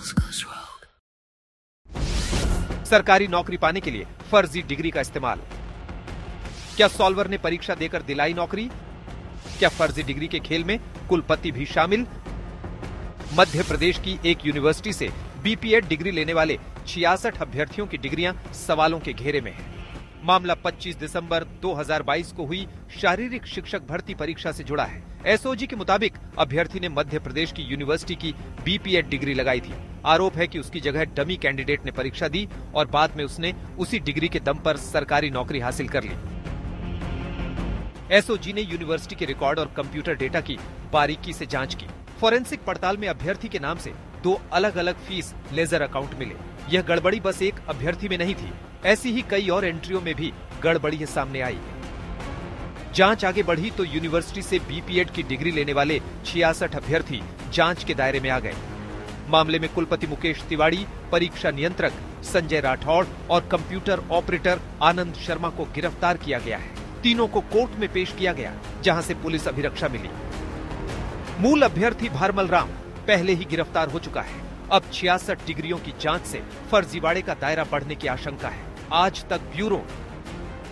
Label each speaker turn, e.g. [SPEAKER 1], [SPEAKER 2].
[SPEAKER 1] सरकारी नौकरी पाने के लिए फर्जी डिग्री का इस्तेमाल। क्या सॉल्वर ने परीक्षा देकर दिलाई नौकरी? क्या फर्जी डिग्री के खेल में कुलपति भी शामिल? मध्य प्रदेश की एक यूनिवर्सिटी से बीपीएड डिग्री लेने वाले 66 अभ्यर्थियों की डिग्रियां सवालों के घेरे में है। मामला 25 दिसंबर 2022 को हुई शारीरिक शिक्षक भर्ती परीक्षा से जुड़ा है। एसओजी के मुताबिक अभ्यर्थी ने मध्य प्रदेश की यूनिवर्सिटी की बीपीएड डिग्री लगाई थी। आरोप है कि उसकी जगह डमी कैंडिडेट ने परीक्षा दी और बाद में उसने उसी डिग्री के दम पर सरकारी नौकरी हासिल कर ली। एसओजी ने यूनिवर्सिटी के रिकॉर्ड और कंप्यूटर डेटा की बारीकी से जांच की। फोरेंसिक पड़ताल में अभ्यर्थी के नाम से 2 अलग-अलग फीस लेजर अकाउंट मिले। यह गड़बड़ी बस एक अभ्यर्थी में नहीं थी, ऐसी ही कई और एंट्रियों में भी गड़बड़ी सामने आई। जांच आगे बढ़ी तो यूनिवर्सिटी से बीपीएड की डिग्री लेने वाले 66 अभ्यर्थी जांच के दायरे में आ गए। मामले में कुलपति मुकेश तिवारी, परीक्षा नियंत्रक संजय राठौड़ और कंप्यूटर ऑपरेटर आनंद शर्मा को गिरफ्तार किया गया है। तीनों को कोर्ट में पेश किया गया, जहां से पुलिस अभिरक्षा मिली। मूल अभ्यर्थी भारमल राम पहले ही गिरफ्तार हो चुका है। अब 66 डिग्रियों की जांच से फर्जीवाड़े का दायरा बढ़ने की आशंका है। आज तक ब्यूरो